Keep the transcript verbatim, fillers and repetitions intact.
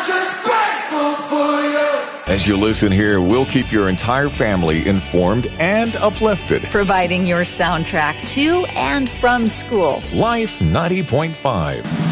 just grateful for you. As you listen here, we'll keep your entire family informed and uplifted. Providing your soundtrack to and from school. Life ninety point five.